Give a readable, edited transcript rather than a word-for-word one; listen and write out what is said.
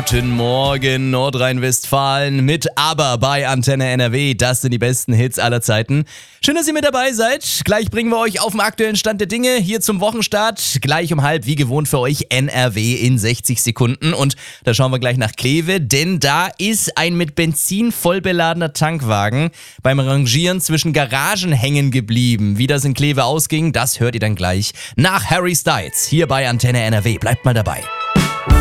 Guten Morgen Nordrhein-Westfalen mit Aber bei Antenne NRW. Das sind die besten Hits aller Zeiten. Schön, dass ihr mit dabei seid. Gleich bringen wir euch auf den aktuellen Stand der Dinge hier zum Wochenstart. Gleich um halb, wie gewohnt für euch, NRW in 60 Sekunden. Und da schauen wir gleich nach Kleve, denn da ist ein mit Benzin voll beladener Tankwagen beim Rangieren zwischen Garagen hängen geblieben. Wie das in Kleve ausging, das hört ihr dann gleich nach Harry Styles hier bei Antenne NRW. Bleibt mal dabei.